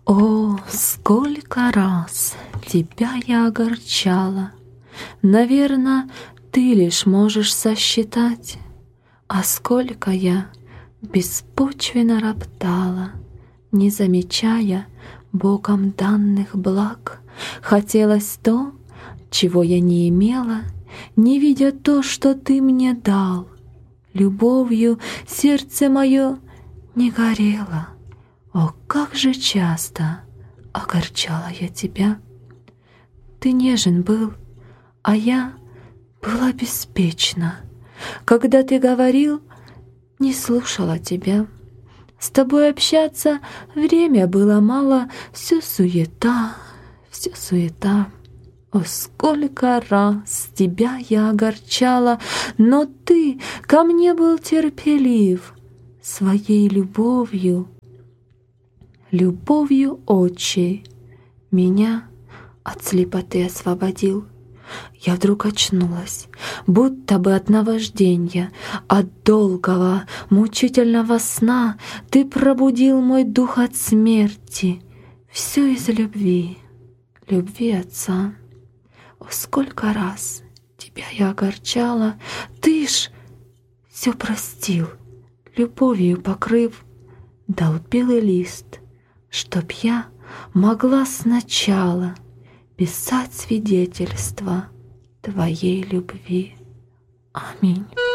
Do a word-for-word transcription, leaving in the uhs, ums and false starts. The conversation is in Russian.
О, сколько раз тебя я огорчала, наверно, ты лишь можешь сосчитать, а сколько я беспочвенно роптала, не замечая Богом данных благ. Хотелось то, чего я не имела, не видя то, что ты мне дал. Любовью сердце мое не горело. О, как же часто огорчала я тебя! Ты нежен был, а я была беспечна. Когда ты говорил, не слушала тебя. С тобой общаться время было мало, все суета, все суета. О, сколько раз тебя я огорчала, но ты ко мне был терпелив своей любовью. Любовью отчей меня от слепоты освободил. Я вдруг очнулась, будто бы от наважденья, от долгого, мучительного сна. Ты пробудил мой дух от смерти, все из любви, любви Отца. О, сколько раз тебя я огорчала, ты ж все простил, любовью покрыв, дал белый лист, чтоб я могла сначала писать свидетельство твоей любви. Аминь.